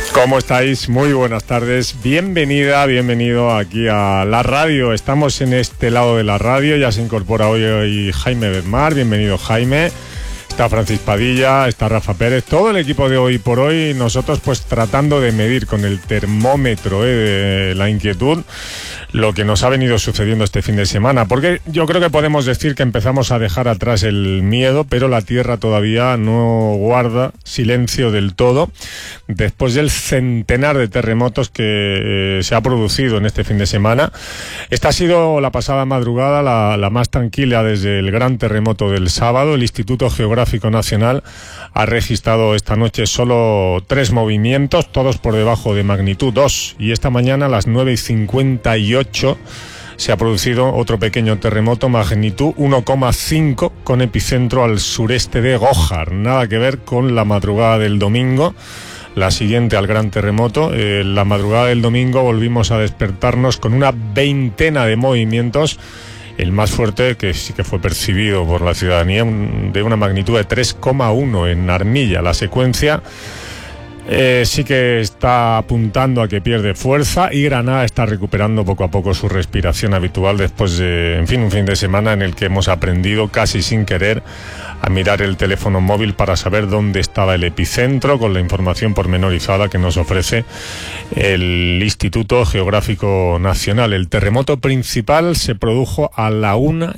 ¿Cómo estáis? Muy buenas tardes. Bienvenida, bienvenido aquí a la radio. Estamos en este lado de la radio. Ya se incorpora hoy Jaime Bedmar. Bienvenido, Jaime. Está Francis Padilla, está Rafa Pérez, todo el equipo de Hoy por Hoy. Nosotros pues tratando de medir con el termómetro de la inquietud lo que nos ha venido sucediendo este fin de semana, porque yo creo que podemos decir que empezamos a dejar atrás el miedo, pero la Tierra todavía no guarda silencio del todo después del centenar de terremotos que se ha producido en este fin de semana. Esta ha sido la pasada madrugada la más tranquila desde el gran terremoto del sábado. El Instituto Geográfico Nacional ha registrado esta noche solo 3 movimientos, todos por debajo de magnitud 2, y esta mañana a las 9:58 se ha producido otro pequeño terremoto, magnitud 1,5, con epicentro al sureste de Gójar. Nada que ver con la madrugada del domingo, la siguiente al gran terremoto. La madrugada del domingo volvimos a despertarnos con una veintena de movimientos. El más fuerte, que sí que fue percibido por la ciudadanía, de una magnitud de 3,1 en Armilla. La secuencia sí que está apuntando a que pierde fuerza, y Granada está recuperando poco a poco su respiración habitual después de, un fin de semana en el que hemos aprendido casi sin querer a mirar el teléfono móvil para saber dónde estaba el epicentro, con la información pormenorizada que nos ofrece el Instituto Geográfico Nacional. El terremoto principal se produjo a la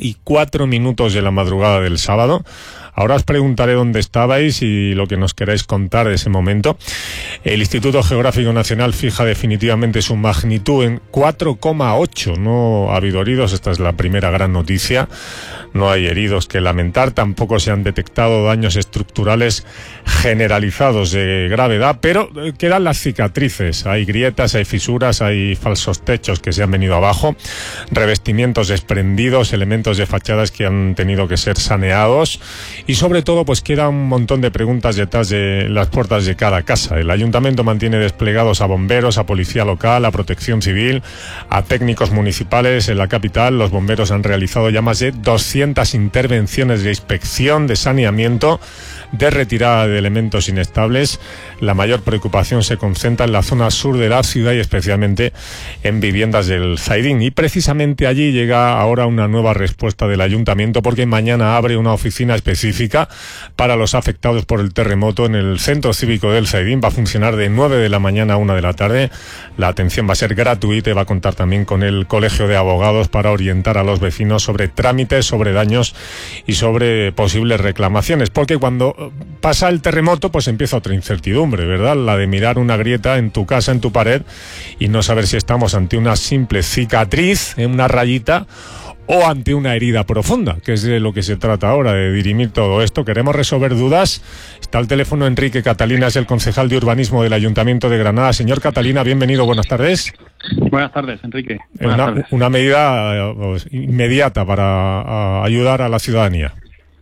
1:04 de la madrugada del sábado. Ahora os preguntaré dónde estabais y lo que nos queráis contar de ese momento. El Instituto Geográfico Nacional fija definitivamente su magnitud en 4,8. No ha habido heridos, esta es la primera gran noticia. No hay heridos que lamentar, tampoco se han detectado daños estructurales generalizados de gravedad, pero quedan las cicatrices. Hay grietas, hay fisuras, hay falsos techos que se han venido abajo, revestimientos desprendidos, elementos de fachadas que han tenido que ser saneados, y sobre todo pues queda un montón de preguntas detrás de las puertas de cada casa. El ayuntamiento mantiene desplegados a bomberos, a policía local, a protección civil, a técnicos municipales. En la capital los bomberos han realizado ya más de 200 intervenciones de inspección, de saneamiento, de retirada de elementos inestables. La mayor preocupación se concentra en la zona sur de la ciudad y especialmente en viviendas del Zaidín, y precisamente allí llega ahora una nueva respuesta del ayuntamiento, porque mañana abre una oficina específica para los afectados por el terremoto en el centro cívico del Zaidín. Va a funcionar de 9 de la mañana a 1 de la tarde. La atención va a ser gratuita y va a contar también con el Colegio de Abogados para orientar a los vecinos sobre trámites, sobre daños y sobre posibles reclamaciones, porque cuando pasa el terremoto pues empieza otra incertidumbre, ¿verdad? La de mirar una grieta en tu casa, en tu pared, y no saber si estamos ante una simple cicatriz, una rayita, o ante una herida profunda, que es de lo que se trata ahora, de dirimir todo esto. Queremos resolver dudas. Está al teléfono Enrique Catalina, es el concejal de urbanismo del Ayuntamiento de Granada. Señor Catalina, bienvenido, buenas tardes. Buenas tardes, Enrique. Buenas tardes. Una medida inmediata para ayudar a la ciudadanía.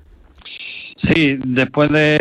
Sí, después de...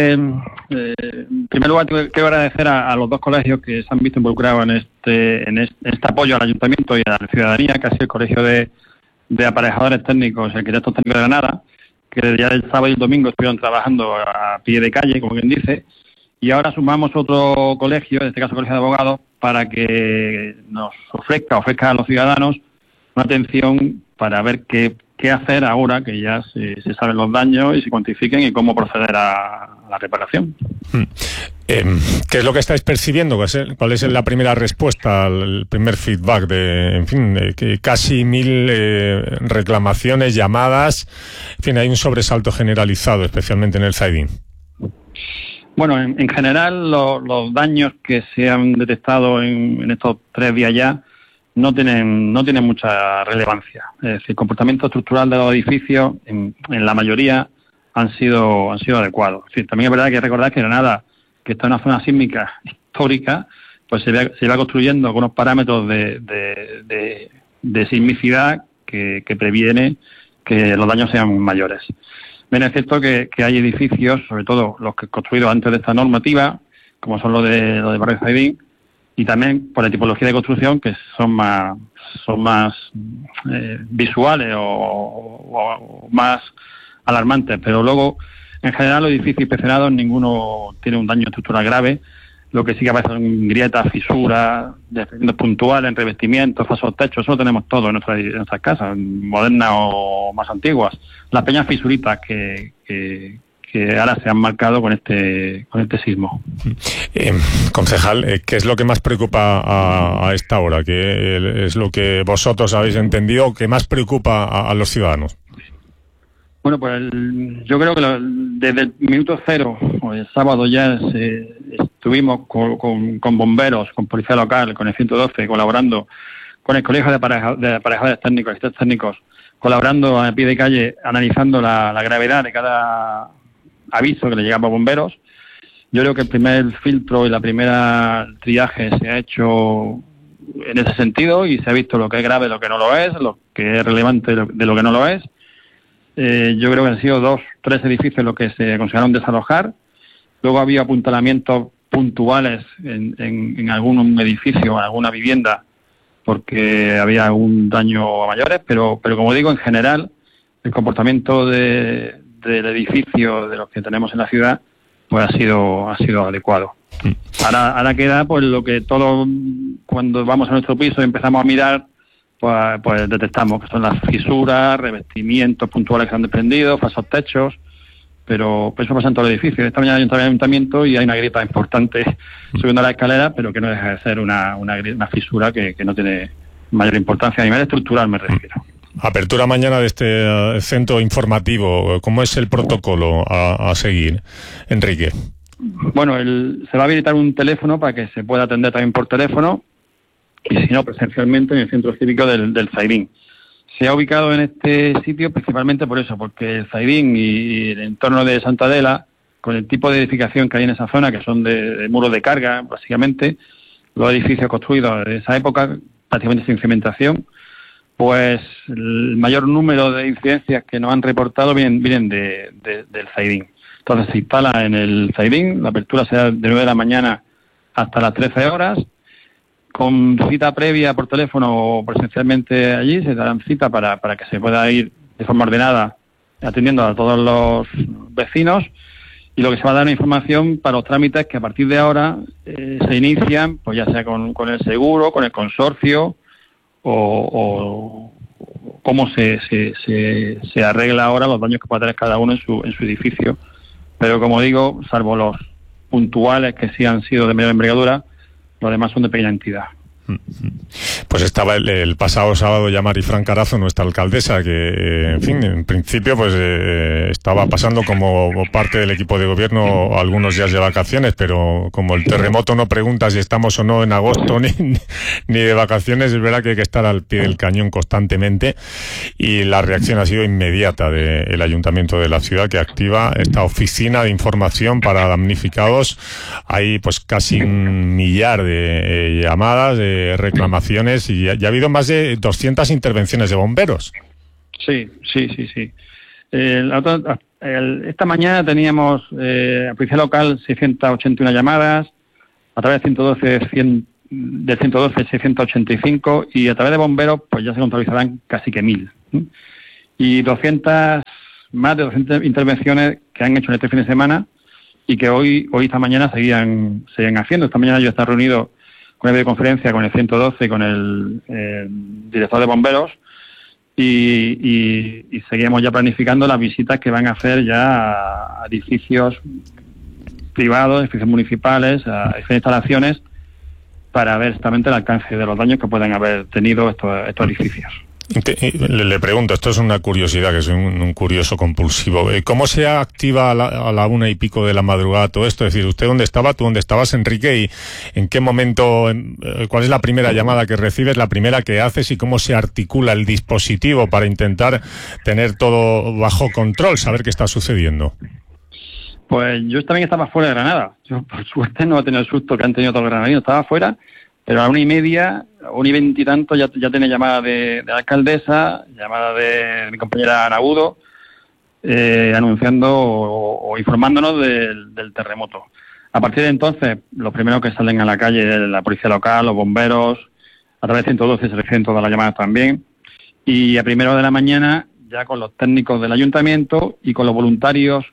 en primer lugar, quiero agradecer a los dos colegios que se han visto involucrados en este apoyo al Ayuntamiento y a la ciudadanía, que ha sido el Colegio de Aparejadores Técnicos y Arquitectos Técnicos de Granada, que desde ya el sábado y el domingo estuvieron trabajando a pie de calle, como quien dice, y ahora sumamos otro colegio, en este caso el Colegio de Abogados, para que nos ofrezca a los ciudadanos una atención para ver qué hacer ahora que ya se saben los daños y se cuantifiquen, y cómo proceder a la reparación. ¿Qué es lo que estáis percibiendo? ¿Cuál es la primera respuesta, el primer feedback de que casi 1000 reclamaciones, llamadas? En fin, hay un sobresalto generalizado, especialmente en el Zaidín. Bueno, en general los daños que se han detectado en estos 3 días ya no tienen mucha relevancia. Es decir, el comportamiento estructural de los edificios en la mayoría han sido adecuados. Es decir, también es verdad que hay que recordar que Granada, que está en una zona sísmica histórica, pues se va construyendo con unos parámetros de sismicidad que previene que los daños sean mayores. Bien, es cierto que hay edificios, sobre todo los que construidos antes de esta normativa, como son los de Barrio Zaidín, y también por la tipología de construcción, que son más visuales o más alarmantes. Pero luego, en general, los edificios inspeccionados, ninguno tiene un daño estructural grave. Lo que sí que aparece son grietas, fisuras, defectos puntuales en revestimientos, falsos techos. Eso lo tenemos todo en nuestras casas, modernas o más antiguas. Las pequeñas fisuritas que ahora se han marcado con este sismo. Concejal, ¿qué es lo que más preocupa a esta hora? ¿Qué es lo que vosotros habéis entendido que más preocupa a los ciudadanos? Bueno, pues yo creo que desde el minuto cero, el sábado ya estuvimos con bomberos, con policía local, con el 112, colaborando con el colegio de aparejadores técnicos, arquitectos técnicos, colaborando a pie de calle, analizando la gravedad de cada aviso que le llegaba a bomberos. Yo creo que el primer filtro y la primera triaje se ha hecho en ese sentido y se ha visto lo que es grave, lo que no lo es, lo que es relevante de lo que no lo es. Yo creo que han sido 3 edificios los que se consideraron desalojar. Luego había apuntalamientos puntuales en algún edificio, en alguna vivienda, porque había algún daño a mayores, pero como digo, en general, el comportamiento del edificio, de los que tenemos en la ciudad, pues ha sido adecuado. Ahora queda pues lo que todos, cuando vamos a nuestro piso y empezamos a mirar, pues detectamos, que son las fisuras, revestimientos puntuales que se han desprendido, falsos techos, pero eso pasa en todo el edificio. Esta mañana hay un ayuntamiento y hay una grieta importante subiendo la escalera, pero que no deja de ser una fisura que no tiene mayor importancia, a nivel estructural me refiero. Apertura mañana de este centro informativo. ¿Cómo es el protocolo a seguir, Enrique? Bueno, se va a habilitar un teléfono para que se pueda atender también por teléfono, y si no, presencialmente en el centro cívico del Zaidín. Se ha ubicado en este sitio principalmente por eso, porque el Zaidín y el entorno de Santa Adela, con el tipo de edificación que hay en esa zona, que son de muros de carga, básicamente, los edificios construidos de esa época, prácticamente sin cimentación, pues el mayor número de incidencias que nos han reportado vienen del Zaidín. Entonces se instala en el Zaidín, la apertura será de 9 de la mañana hasta las 13 horas, con cita previa por teléfono o presencialmente allí, se darán cita para que se pueda ir de forma ordenada atendiendo a todos los vecinos, y lo que se va a dar una información para los trámites que a partir de ahora se inician, pues ya sea con el seguro, con el consorcio o cómo se arregla ahora los daños que pueda tener cada uno en su edificio. Pero como digo, salvo los puntuales que sí han sido de mayor envergadura, los demás son de pequeña entidad. Pues estaba el pasado sábado ya Marifran Carazo, nuestra alcaldesa, que en fin, en principio pues estaba pasando como parte del equipo de gobierno algunos días de vacaciones, pero como el terremoto no pregunta si estamos o no en agosto ni de vacaciones, es verdad que hay que estar al pie del cañón constantemente, y la reacción ha sido inmediata del Ayuntamiento de la ciudad, que activa esta oficina de información para damnificados. Hay pues casi 1 millar de llamadas, de reclamaciones, y ya ha habido más de 200 intervenciones de bomberos. Sí. Esta mañana teníamos a policía local 681 llamadas, a través del 112 685, y a través de bomberos pues ya se contabilizarán casi que 1000. Y más de 200 intervenciones que han hecho en este fin de semana y que hoy esta mañana seguían haciendo. Esta mañana yo he estado reunido con una videoconferencia con el 112, con el director de bomberos, y seguimos ya planificando las visitas que van a hacer ya a edificios privados, edificios municipales, a diferentes instalaciones, para ver exactamente el alcance de los daños que pueden haber tenido estos edificios. Le pregunto, esto es una curiosidad, que soy un curioso compulsivo. ¿Cómo se activa a la 1:00 de la madrugada todo esto? Es decir, ¿usted dónde estaba? ¿Tú dónde estabas, Enrique? ¿Y en qué momento, cuál es la primera llamada que recibes, la primera que haces, y cómo se articula el dispositivo para intentar tener todo bajo control, saber qué está sucediendo? Pues yo también estaba fuera de Granada. Yo, por suerte, no he tenido el susto que han tenido todos los granadinos. Estaba fuera, pero a 1:30, 1:20 y tanto, ya tenía llamada de la alcaldesa, llamada de mi compañera Ana Agudo, anunciando o informándonos del terremoto. A partir de entonces, los primeros que salen a la calle es la policía local, los bomberos, a través de 112 se reciben todas las llamadas también. Y a 1:00 de la mañana, ya con los técnicos del ayuntamiento y con los voluntarios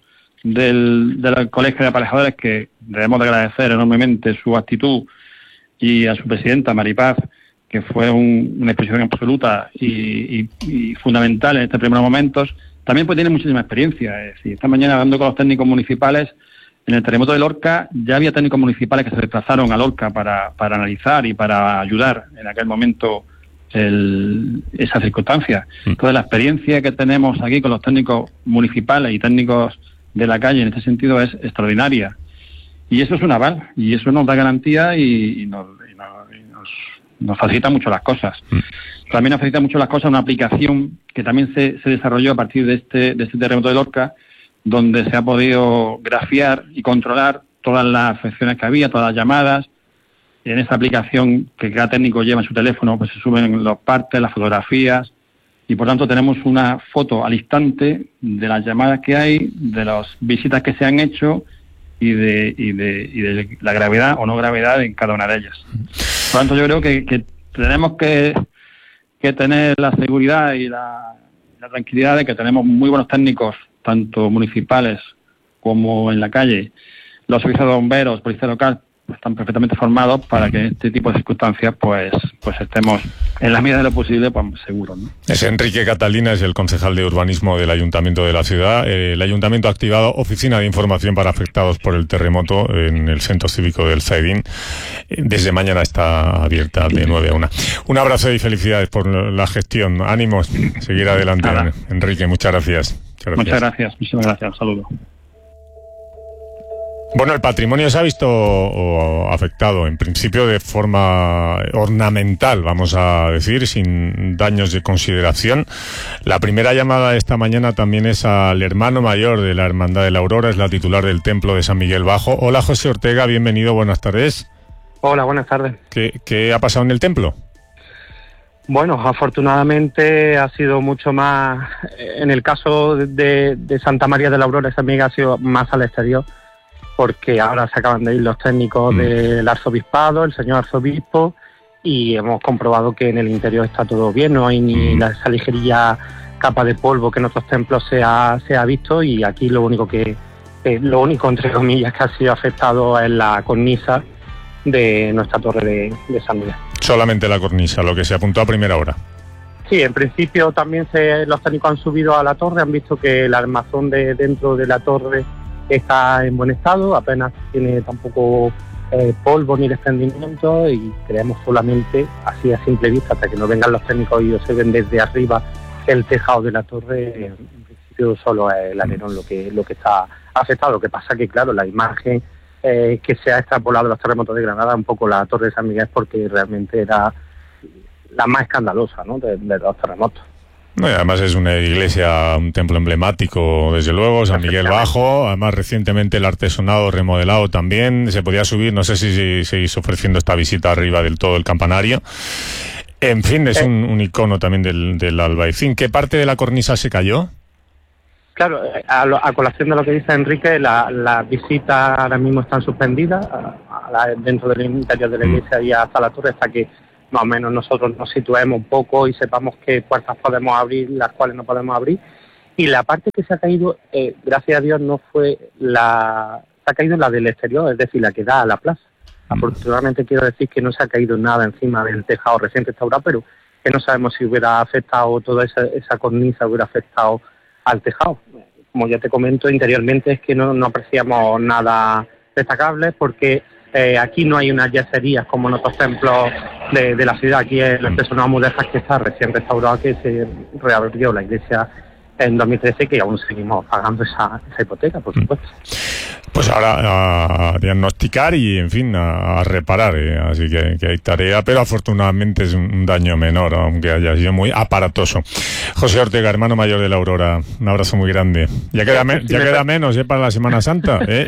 del Colegio de Aparejadores, que debemos de agradecer enormemente su actitud, y a su presidenta, Maripaz, que fue una expresión absoluta y fundamental en estos primeros momentos. También pues tiene muchísima experiencia. Es decir, esta mañana hablando con los técnicos municipales, en el terremoto de Lorca ya había técnicos municipales que se desplazaron a Lorca para analizar y para ayudar en aquel momento esa circunstancia. Entonces la experiencia que tenemos aquí con los técnicos municipales y técnicos de la calle en este sentido es extraordinaria. Y eso es un aval, y eso nos da garantía y nos facilita mucho las cosas. También nos facilita mucho las cosas una aplicación que también se desarrolló a partir de este terremoto de Lorca, donde se ha podido grafiar y controlar todas las afecciones que había, todas las llamadas. En esa aplicación que cada técnico lleva en su teléfono, pues se suben los partes, las fotografías, y por tanto tenemos una foto al instante de las llamadas que hay, de las visitas que se han hecho y de la gravedad o no gravedad en cada una de ellas. Por lo tanto, yo creo que tenemos que tener la seguridad y la tranquilidad de que tenemos muy buenos técnicos, tanto municipales como en la calle. Los servicios de bomberos, policía local, están perfectamente formados para que en este tipo de circunstancias pues estemos en la medida de lo posible pues seguros, ¿no? Es Enrique Catalina, es el concejal de urbanismo del Ayuntamiento de la ciudad. El Ayuntamiento ha activado oficina de información para afectados por el terremoto en el Centro Cívico del Zaidín. Desde mañana está abierta de 9 a 1. Un abrazo y felicidades por la gestión. Ánimos, seguir adelante. Nada. Enrique, muchas gracias. Muchas gracias. Muchísimas gracias. Un saludo. Bueno, el patrimonio se ha visto afectado, en principio de forma ornamental, vamos a decir, sin daños de consideración. La primera llamada esta mañana también es al hermano mayor de la Hermandad de la Aurora, es la titular del Templo de San Miguel Bajo. Hola, José Ortega, bienvenido, buenas tardes. Hola, buenas tardes. ¿Qué ha pasado en el templo? Bueno, afortunadamente ha sido mucho más, en el caso de Santa María de la Aurora, San Miguel ha sido más al exterior, porque ahora se acaban de ir los técnicos del arzobispado, el señor arzobispo, y hemos comprobado que en el interior está todo bien, no hay ni esa ligerilla capa de polvo que en otros templos se ha visto, y aquí lo único entre comillas que ha sido afectado es la cornisa de nuestra torre de San Miguel. Solamente la cornisa, lo que se apuntó a primera hora. Sí, en principio también los técnicos han subido a la torre, han visto que el armazón de dentro de la torre está en buen estado, apenas tiene tampoco polvo ni desprendimiento, y creemos solamente, así a simple vista, hasta que no vengan los técnicos y observen desde arriba el tejado de la torre, en principio solo es el alerón lo que está afectado. Lo que pasa que, claro, la imagen que se ha extrapolado de los terremotos de Granada, un poco la torre de San Miguel, porque realmente era la más escandalosa, ¿no?, de los terremotos. No, y además es una iglesia, un templo emblemático, desde luego, San Miguel Bajo. Además, recientemente el artesonado remodelado también. Se podía subir, no sé si se hizo ofreciendo esta visita arriba del todo el campanario. En fin, es un icono también del Albaicín. ¿Qué parte de la cornisa se cayó? Claro, a colación de lo que dice Enrique, las visitas ahora mismo están suspendidas dentro del interior de la iglesia y hasta la torre, hasta que más o menos nosotros nos situemos un poco y sepamos qué puertas podemos abrir, las cuales no podemos abrir. Y la parte que se ha caído, gracias a Dios, no fue se ha caído la del exterior, es decir, la que da a la plaza. Afortunadamente quiero decir que no se ha caído nada encima del tejado recién restaurado, pero que no sabemos si hubiera afectado toda esa cornisa, hubiera afectado al tejado. Como ya te comento, interiormente es que no apreciamos nada destacable, porque aquí no hay unas yeserías como en otros templos de la ciudad. Aquí el artesonado mudéjar, que está recién restaurado, que se reabrió la iglesia en 2013, que aún seguimos pagando esa hipoteca, por supuesto. Pues ahora a diagnosticar y, en fin, a reparar, así que hay tarea, pero afortunadamente es un daño menor, aunque haya sido muy aparatoso. José Ortega, hermano mayor de la Aurora, un abrazo muy grande. Ya queda menos para la Semana Santa, ¿eh?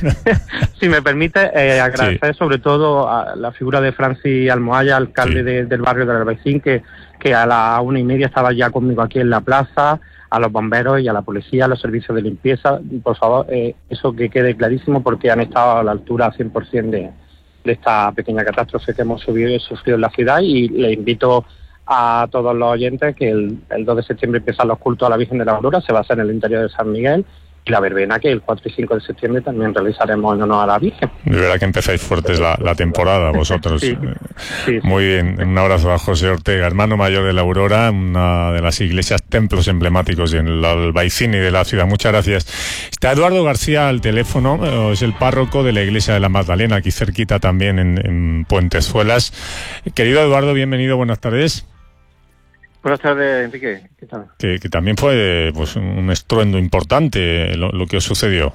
Si me permite, agradecer sobre todo a la figura de Francis Almohaya, alcalde del barrio del Albaicín, que a las 1:30 estaba ya conmigo aquí en la plaza, a los bomberos y a la policía, a los servicios de limpieza. Por favor, eso que quede clarísimo, porque han estado a la altura 100% de esta pequeña catástrofe que hemos sufrido en la ciudad, y le invito a todos los oyentes que el 2 de septiembre empiezan los cultos a la Virgen de la Aurora. Se va a hacer en el interior de San Miguel, la verbena, que el 4 y 5 de septiembre también realizaremos en honor a la Virgen. De verdad que empezáis fuertes la temporada vosotros. Sí. Muy bien, un abrazo a José Ortega, hermano mayor de la Aurora, una de las iglesias, templos emblemáticos en el Albaicín y de la ciudad. Muchas gracias. Está Eduardo García al teléfono, es el párroco de la iglesia de la Magdalena, aquí cerquita también en Puentezuelas. Querido Eduardo, bienvenido, buenas tardes. Buenas tardes, Enrique. ¿Qué tal? Que también fue pues un estruendo importante lo que os sucedió.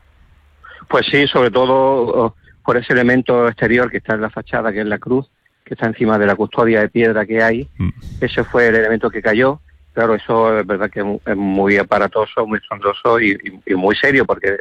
Pues sí, sobre todo por ese elemento exterior que está en la fachada, que es la cruz, que está encima de la custodia de piedra que hay. Ese fue el elemento que cayó. Claro, eso es verdad que es muy aparatoso, muy sonroso y muy serio, porque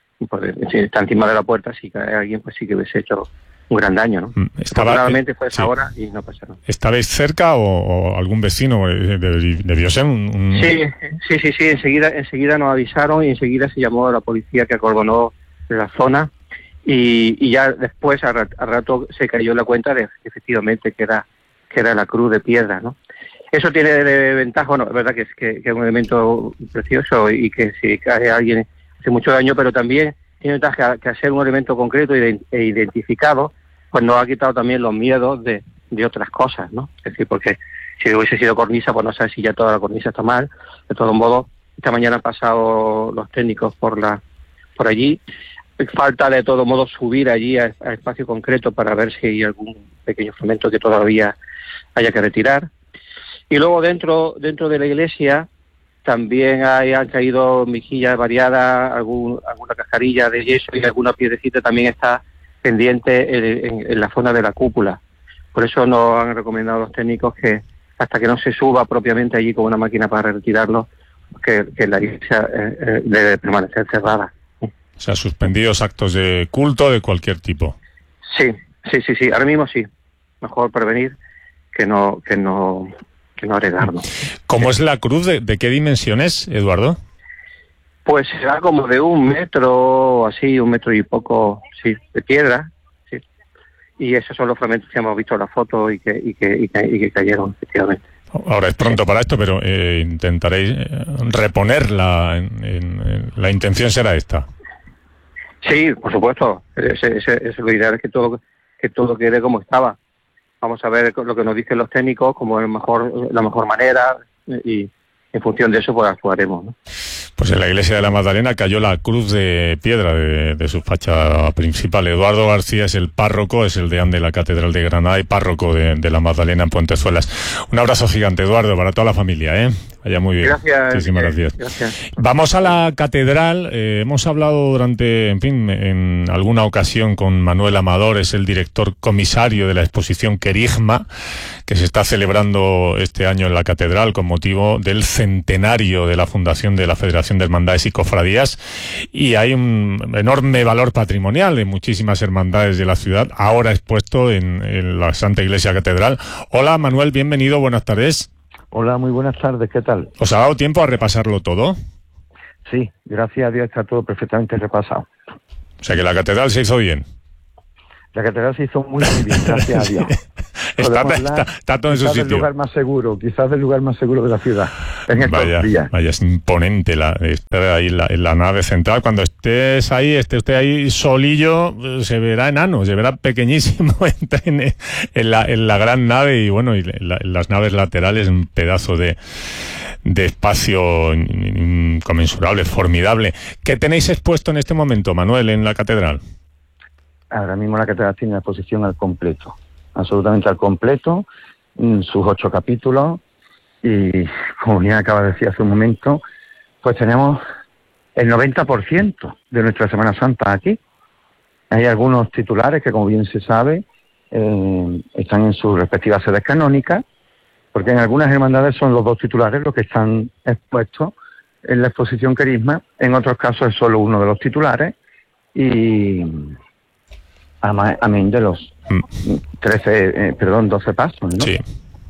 si está encima de la puerta, si cae alguien, pues sí que hubiese hecho un gran daño, ¿no? Afortunadamente fue esa hora y no pasaron. ¿Estabais cerca o algún vecino debió ser un...? Sí, enseguida nos avisaron y enseguida se llamó a la policía que acordonó la zona y ya después a rato se cayó la cuenta de efectivamente que era la cruz de piedra, ¿no? Eso tiene de ventaja, bueno, es verdad que es un elemento precioso y que si cae alguien hace mucho daño, pero también tiene ventaja que al ser un elemento concreto e identificado, pues nos ha quitado también los miedos de otras cosas, ¿no? Es decir, porque si hubiese sido cornisa, pues no sé si ya toda la cornisa está mal. De todos modos, esta mañana han pasado los técnicos por allí. Falta de todo modo subir allí a espacio concreto para ver si hay algún pequeño fragmento que todavía haya que retirar. Y luego dentro de la iglesia también han caído mejillas variadas, alguna cascarilla de yeso y alguna piedrecita también está pendiente en la zona de la cúpula. Por eso nos han recomendado los técnicos que hasta que no se suba propiamente allí con una máquina para retirarlo, que la iglesia debe permanecer cerrada. O sea, suspendidos actos de culto de cualquier tipo. Sí. Ahora mismo sí. Mejor prevenir que no arriesgarlo. ¿Cómo es la cruz? ¿De qué dimensiones, Eduardo? Pues será como de 1 metro, así, 1 metro y poco, sí, de piedra, sí. Y esos son los fragmentos que hemos visto en la foto y que cayeron, efectivamente. Ahora es pronto para esto, pero intentaréis reponerla. La intención será esta. Sí, por supuesto. Es lo ideal, es que todo quede como estaba. Vamos a ver lo que nos dicen los técnicos, como la mejor manera, y en función de eso pues actuaremos, ¿no? Pues en la iglesia de la Magdalena cayó la cruz de piedra de su fachada principal. Eduardo García es el párroco, es el deán de la Catedral de Granada y párroco de la Magdalena en Puentezuelas. Un abrazo gigante, Eduardo, para toda la familia, ¿eh? Vaya muy bien. Gracias. Muchísimas gracias. Vamos a la catedral. Hemos hablado en alguna ocasión con Manuel Amador, es el director comisario de la exposición Querigma, que se está celebrando este año en la catedral con motivo del centenario de la fundación de la Federación de Hermandades y Cofradías, y hay un enorme valor patrimonial de muchísimas hermandades de la ciudad, ahora expuesto en la Santa Iglesia Catedral. Hola Manuel, bienvenido, buenas tardes. Hola, muy buenas tardes, ¿qué tal? ¿Os ha dado tiempo a repasarlo todo? Sí, gracias a Dios está todo perfectamente repasado. O sea que la catedral se hizo bien. La catedral se hizo muy bien, gracias a Dios. Está todo en su sitio. Quizás del lugar más seguro de la ciudad. En estos días. Vaya, es imponente estar ahí en la nave central. Cuando esté usted ahí solillo, se verá enano, se verá pequeñísimo en la gran nave y bueno, y las naves laterales, un pedazo de espacio inconmensurable, formidable. ¿Qué tenéis expuesto en este momento, Manuel, en la catedral? Ahora mismo la catedral tiene la exposición al completo, absolutamente al completo, sus 8 capítulos, y como bien acaba de decir hace un momento, pues tenemos el 90% de nuestra Semana Santa aquí. Hay algunos titulares que, como bien se sabe, están en sus respectivas sedes canónicas, porque en algunas hermandades son los 2 titulares los que están expuestos en la exposición Querigma, en otros casos es solo uno de los titulares, y amén de los 12 pasos, ¿no? Sí.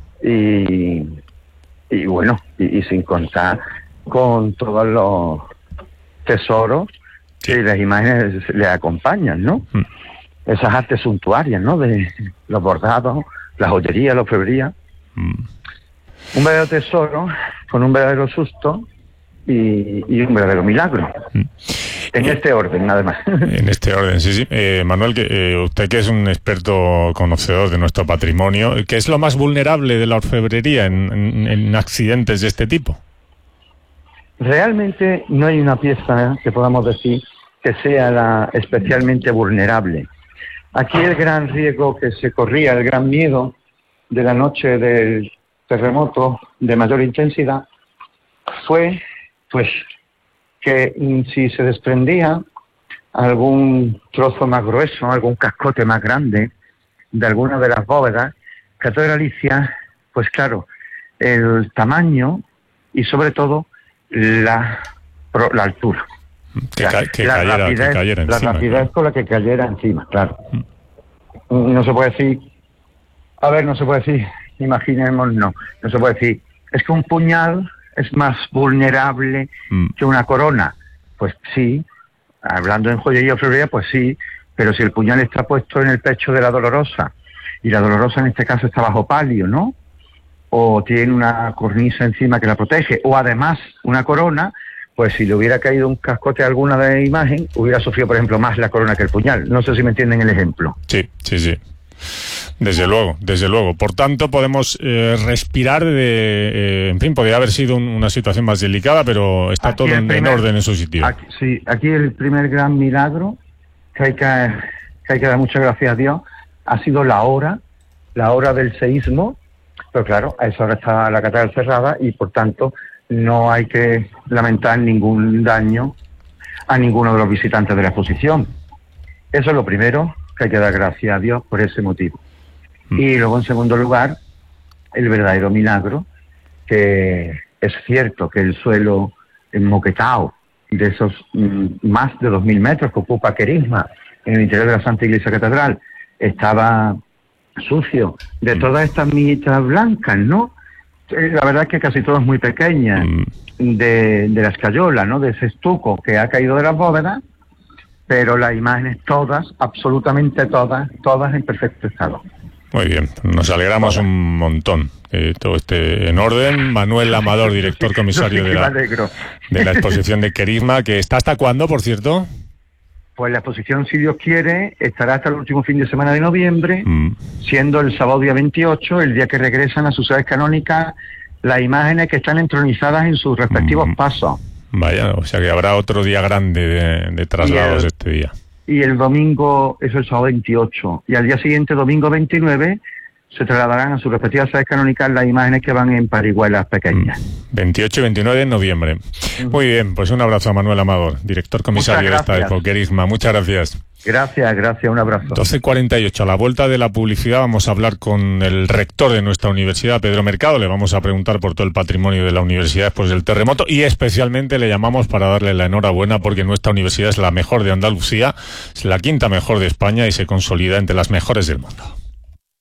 Y bueno, y sin contar con todos los tesoros que las imágenes le acompañan, ¿no? Esas artes suntuarias, ¿no? De los bordados, la joyería, la orfebrería. Un verdadero tesoro, con un verdadero susto, y un verdadero milagro. En este orden, nada más. En este orden, sí. Manuel, usted que es un experto conocedor de nuestro patrimonio, ¿qué es lo más vulnerable de la orfebrería en accidentes de este tipo? Realmente no hay una pieza que podamos decir que sea especialmente vulnerable. Aquí el gran riesgo que se corría, el gran miedo de la noche del terremoto de mayor intensidad fue pues que si se desprendía algún trozo más grueso, algún cascote más grande de alguna de las bóvedas catedralicias, pues claro, el tamaño y sobre todo la altura. Que cayera encima. La rapidez con la que cayera encima, claro. No se puede decir, imaginemos, no se puede decir, es que un puñal es más vulnerable que una corona. Pues sí, hablando en joyería y orfebrería, pues sí, pero si el puñal está puesto en el pecho de la dolorosa, y la dolorosa en este caso está bajo palio, ¿no? O tiene una cornisa encima que la protege, o además una corona, pues si le hubiera caído un cascote a alguna de imagen, hubiera sufrido, por ejemplo, más la corona que el puñal. No sé si me entienden el ejemplo. Sí. Desde luego. Por tanto, podemos respirar en fin, podría haber sido una situación más delicada, pero está aquí todo en orden en su sitio. Aquí el primer gran milagro que hay que dar muchas gracias a Dios ha sido la hora del seísmo, pero claro, a esa hora está la catedral cerrada y por tanto no hay que lamentar ningún daño a ninguno de los visitantes de la exposición. Eso es lo primero, que hay que dar gracias a Dios por ese motivo. Y luego, en segundo lugar, el verdadero milagro, que es cierto que el suelo enmoquetado de esos más de 2.000 metros que ocupa Querisma en el interior de la Santa Iglesia Catedral estaba sucio de todas estas miguitas blancas, ¿no? La verdad es que casi todas muy pequeñas, de la escayola, ¿no? De ese estuco que ha caído de las bóvedas, pero las imágenes todas, absolutamente todas en perfecto estado. Muy bien, nos alegramos un montón que todo esté en orden. Manuel Amador, director comisario de la exposición de Querisma, que está ¿hasta cuándo, por cierto? Pues la exposición, si Dios quiere, estará hasta el último fin de semana de noviembre, siendo el sábado día 28, el día que regresan a sus sedes canónicas las imágenes que están entronizadas en sus respectivos pasos. Vaya, o sea que habrá otro día grande de traslados este día. Y el domingo, eso es el sábado 28, y al día siguiente, domingo 29, se trasladarán a sus respectivas sedes canónicas las imágenes que van en parihuelas pequeñas. 28 y 29 de noviembre. Muy bien, pues un abrazo a Manuel Amador, director comisario de esta Querisma. Muchas gracias. Gracias, un abrazo. 12:48, a la vuelta de la publicidad vamos a hablar con el rector de nuestra universidad, Pedro Mercado. Le vamos a preguntar por todo el patrimonio de la universidad después del terremoto y especialmente le llamamos para darle la enhorabuena porque nuestra universidad es la mejor de Andalucía, es la quinta mejor de España y se consolida entre las mejores del mundo.